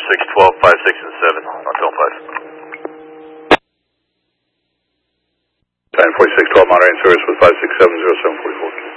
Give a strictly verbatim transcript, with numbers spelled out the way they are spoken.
forty-six twelve, five, six, and seven on Zone five. Diamond forty-six twelve, monitoring service with five six seven zero seven forty-four.